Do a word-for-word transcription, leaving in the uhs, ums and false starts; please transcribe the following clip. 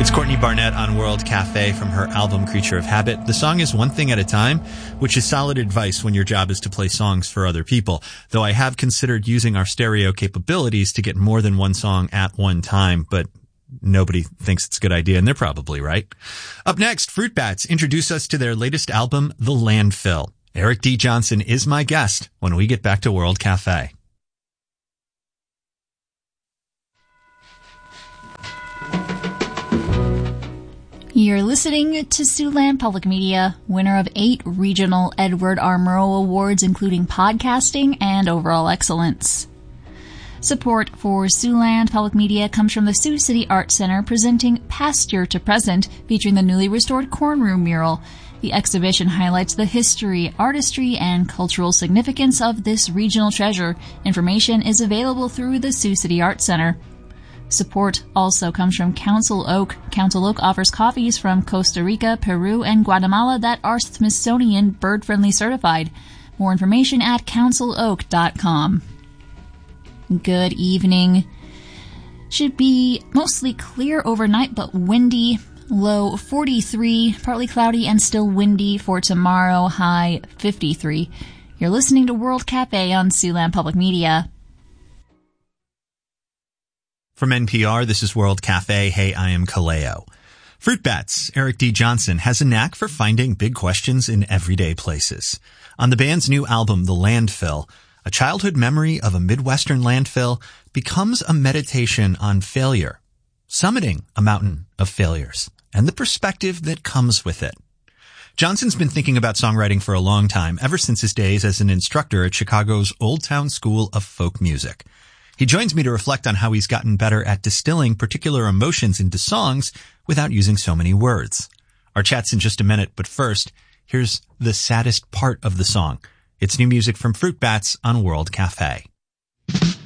It's Courtney Barnett on World Cafe from her album Creature of Habit. The song is One Thing at a Time, which is solid advice when your job is to play songs for other people. Though I have considered using our stereo capabilities to get more than one song at one time, but nobody thinks it's a good idea, and they're probably right. Up next, Fruit Bats introduce us to their latest album, The Landfill. Eric D. Johnson is my guest when we get back to World Cafe. You're listening to Siouxland Public Media, winner of eight regional Edward R. Murrow Awards, including podcasting and overall excellence. Support for Siouxland Public Media comes from the Sioux City Arts Center, presenting Past Year to Present, featuring the newly restored Corn Room mural. The exhibition highlights the history, artistry, and cultural significance of this regional treasure. Information is available through the Sioux City Arts Center. Support also comes from Council Oak. Council Oak offers coffees from Costa Rica, Peru, and Guatemala that are Smithsonian bird-friendly certified. More information at council oak dot com. Good evening. Should be mostly clear overnight, but windy. Low forty-three, partly cloudy and still windy for tomorrow, high fifty-three. You're listening to World Cafe on Siouxland Public Media. From N P R, this is World Cafe. Hey, I am Kaleo. Fruit Bats, Eric D. Johnson, has a knack for finding big questions in everyday places. On the band's new album, The Landfill, a childhood memory of a Midwestern landfill becomes a meditation on failure, summiting a mountain of failures, and the perspective that comes with it. Johnson's been thinking about songwriting for a long time, ever since his days as an instructor at Chicago's Old Town School of Folk Music. He joins me to reflect on how he's gotten better at distilling particular emotions into songs without using so many words. Our chat's in just a minute, but first, here's the saddest part of the song. It's new music from Fruit Bats on World Cafe.